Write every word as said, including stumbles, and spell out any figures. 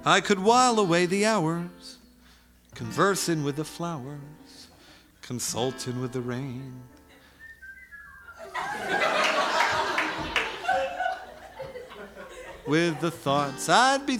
I could while away the hours, conversing with the flowers, consulting with the rain. With the thoughts I'd be